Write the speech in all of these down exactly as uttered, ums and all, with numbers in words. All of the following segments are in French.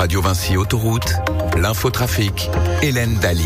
Radio Vinci Autoroute, l'infotrafic, Hélène Daly.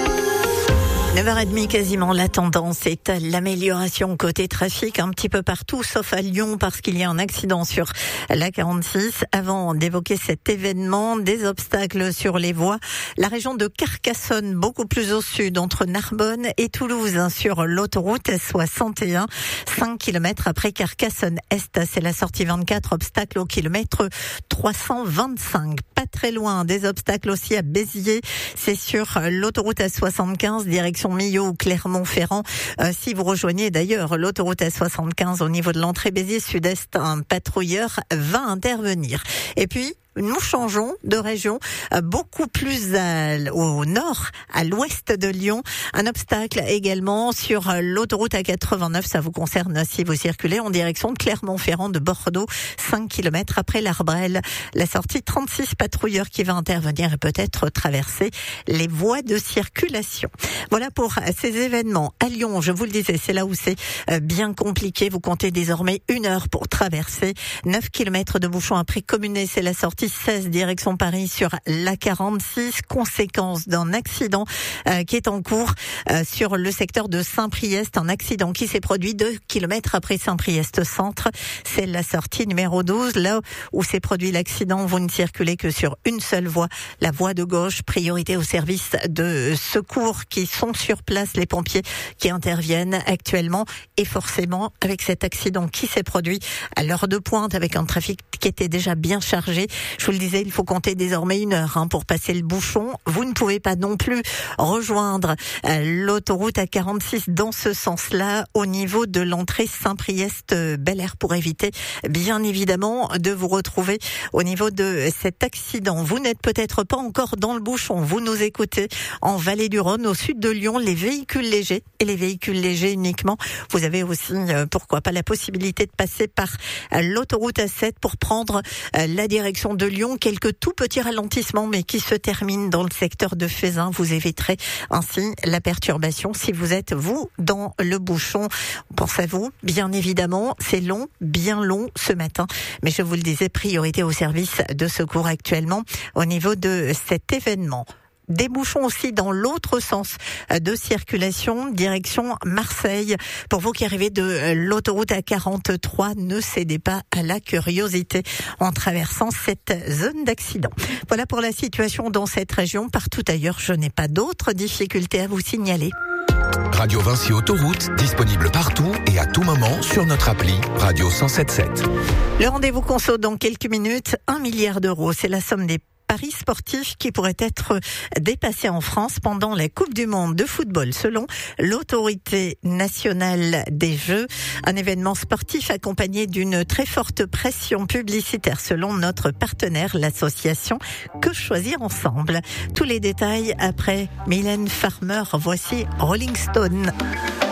neuf heures trente quasiment, la tendance est à l'amélioration côté trafic un petit peu partout, sauf à Lyon parce qu'il y a un accident sur la quarante-six. Avant d'évoquer cet événement, des obstacles sur les voies. La région de Carcassonne, beaucoup plus au sud, entre Narbonne et Toulouse, hein, sur l'autoroute S soixante et un, cinq kilomètres après Carcassonne-Est. C'est la sortie vingt-quatre, obstacle au kilomètre trois cent vingt-cinq. Pas très loin, des obstacles aussi à Béziers. C'est sur l'autoroute S soixante-quinze, direction Millau ou Clermont-Ferrand. Euh, si vous rejoignez d'ailleurs l'autoroute S soixante-quinze au niveau de l'entrée Béziers Sud-Est, un patrouilleur va intervenir. Et puis, nous changeons de région, beaucoup plus à, au nord, à l'ouest de Lyon. Un obstacle également sur l'autoroute A quatre-vingt-neuf. Ça vous concerne si vous circulez en direction de Clermont-Ferrand de Bordeaux, cinq kilomètres après l'Arbrelle. La sortie trente-six, patrouilleur qui va intervenir et peut-être traverser les voies de circulation. Voilà pour ces événements. À Lyon, je vous le disais, c'est là où c'est bien compliqué. Vous comptez désormais une heure pour traverser. neuf kilomètres de bouchons après Communé. C'est la sortie seize, direction Paris sur l'A quarante-six, conséquence d'un accident euh, qui est en cours euh, sur le secteur de Saint-Priest, un accident qui s'est produit deux kilomètres après Saint-Priest centre. C'est la sortie numéro douze, là où s'est produit l'accident. Vous ne circulez que sur une seule voie, la voie de gauche. Priorité aux services de secours qui sont sur place, les pompiers qui interviennent actuellement. Et forcément, avec cet accident qui s'est produit à l'heure de pointe, avec un trafic qui était déjà bien chargé, je vous le disais, il faut compter désormais une heure hein, pour passer le bouchon. Vous ne pouvez pas non plus rejoindre euh, l'autoroute A quarante-six dans ce sens-là au niveau de l'entrée Saint-Priest-Bel Air pour éviter bien évidemment de vous retrouver au niveau de cet accident. Vous n'êtes peut-être pas encore dans le bouchon. Vous nous écoutez en Vallée du Rhône, au sud de Lyon, les véhicules légers et les véhicules légers uniquement. Vous avez aussi, euh, pourquoi pas, la possibilité de passer par euh, l'autoroute A sept pour prendre euh, la direction de Lyon, quelques tout petits ralentissements mais qui se terminent dans le secteur de Fézin. Vous éviterez ainsi la perturbation si vous êtes vous dans le bouchon. Pensez-vous, bien évidemment, c'est long, bien long ce matin, mais je vous le disais, priorité au service de secours actuellement au niveau de cet événement. Des bouchons aussi dans l'autre sens de circulation, direction Marseille. Pour vous qui arrivez de l'autoroute A quarante-trois, ne cédez pas à la curiosité en traversant cette zone d'accident. Voilà pour la situation dans cette région. Partout ailleurs, je n'ai pas d'autres difficultés à vous signaler. Radio Vinci Autoroute, disponible partout et à tout moment sur notre appli Radio cent sept sept. Le rendez-vous conso dans quelques minutes, un milliard d'euros. C'est la somme des paris sportifs qui pourraient être dépassés en France pendant la Coupe du Monde de football, selon l'autorité nationale des Jeux. Un événement sportif accompagné d'une très forte pression publicitaire, selon notre partenaire, l'association Que Choisir Ensemble. Tous les détails après Mylène Farmer. Voici Rolling Stone.